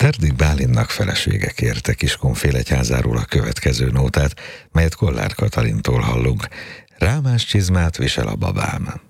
Szerdik Bálinnak felesége kérte Kiskunfélegyházáról a következő nótát, melyet Kollár Katalintól hallunk. Rámás csizmát visel a babám.